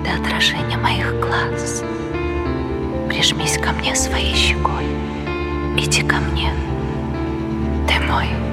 Ты отражение моих глаз. Прижмись ко мне своей щекой. Иди ко мне. Ты мой.